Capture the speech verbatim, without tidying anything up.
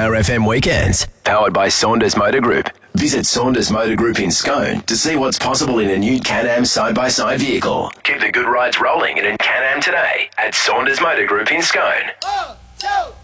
Power F M weekends. Powered by Saunders Motor Group. Visit Saunders Motor Group in Scone to see what's possible in a new Can-Am side-by-side vehicle. Keep the good rides rolling in a Can-Am today at Saunders Motor Group in Scone. One, two.